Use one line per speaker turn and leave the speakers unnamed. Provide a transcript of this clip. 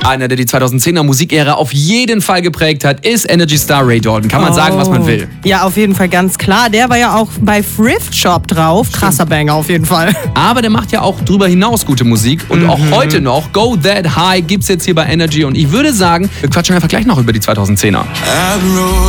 Einer, der die 2010er Musikära auf jeden Fall geprägt hat, ist Energy Star Ray Dalton. Kann man sagen, was man will.
Ja, auf jeden Fall ganz klar. Der war ja auch bei Thrift Shop drauf. Krasser Banger auf jeden Fall.
Aber der macht ja auch drüber hinaus gute Musik. Und auch heute noch, Go That High gibt's jetzt hier bei Energy. Und ich würde sagen, wir quatschen einfach gleich noch über die 2010er.